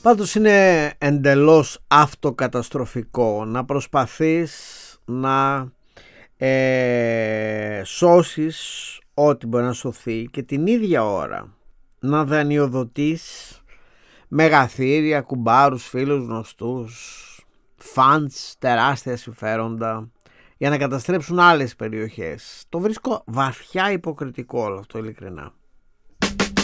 Πάντως είναι εντελώς αυτοκαταστροφικό να προσπαθείς να σώσεις ό,τι μπορεί να σωθεί και την ίδια ώρα να δανειοδοτείς μεγαθύρια, κουμπάρους, φίλους, γνωστούς, φαντς, τεράστια συμφέροντα για να καταστρέψουν άλλες περιοχές. Το βρίσκω βαθιά υποκριτικό όλο αυτό, ειλικρινά.